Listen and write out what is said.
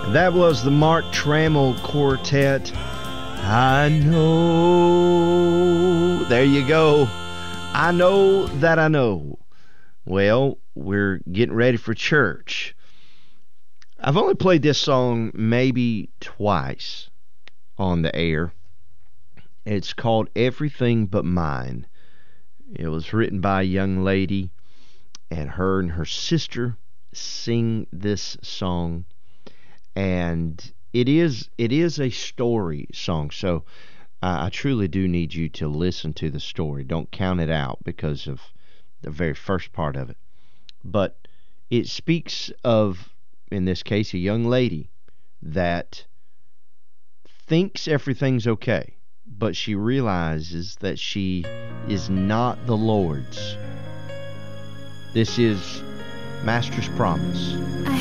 That was the Mark Trammell Quartet. I know. There you go. I know that I know. Well, we're getting ready for church. I've only played this song maybe twice on the air. It's called Everything But Mine. It was written by a young lady, and her sister sing this song. And it is a story song, so I truly do need you to listen to the story. Don't count it out because of the very first part of it. But it speaks of, in this case, a young lady that thinks everything's okay, but she realizes that she is not the Lord's. This is Master's Promise. I